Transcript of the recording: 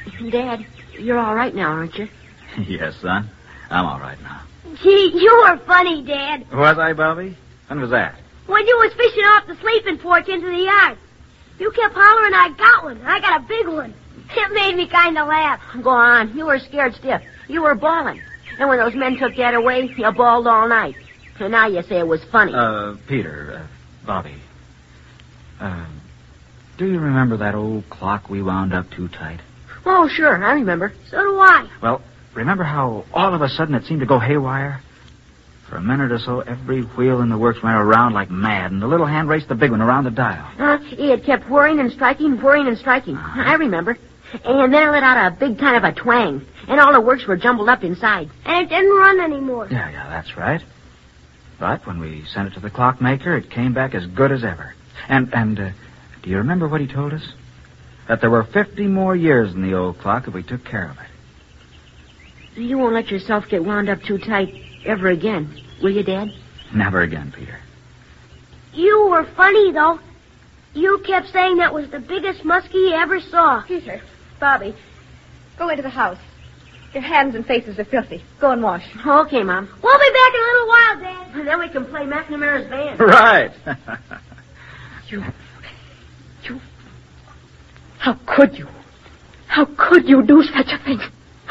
Dad, you're all right now, aren't you? Yes, son. I'm all right now. Gee, you were funny, Dad. Was I, Bobby? When was that? When you was fishing off the sleeping porch into the yard. You kept hollering, I got one. I got a big one. It made me kind of laugh. Go on. You were scared stiff. You were bawling. And when those men took Dad away, you bawled all night. And now you say it was funny. Peter, Bobby. Do you remember that old clock we wound up too tight? Oh, sure. I remember. So do I. Well, remember how all of a sudden it seemed to go haywire? For a minute or so, every wheel in the works went around like mad, and the little hand raced the big one around the dial. It kept whirring and striking, whirring and striking. I remember. And then it let out a big kind of a twang, and all the works were jumbled up inside. And it didn't run anymore. Yeah, that's right. But when we sent it to the clockmaker, it came back as good as ever. And do you remember what he told us? That there were 50 more years in the old clock if we took care of it. You won't let yourself get wound up too tight ever again, will you, Dad? Never again, Peter. You were funny, though. You kept saying that was the biggest muskie you ever saw. Peter, Bobby, go into the house. Your hands and faces are filthy. Go and wash. Okay, Mom. We'll be back in a little while, Dad. And then we can play McNamara's band. Right. You... How could you? How could you do such a thing?